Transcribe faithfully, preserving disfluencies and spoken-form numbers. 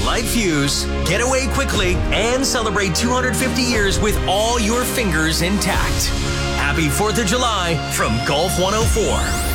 light fuse, get away quickly, and celebrate two hundred fifty years with all your fingers intact. Happy fourth of July from Golf one oh four.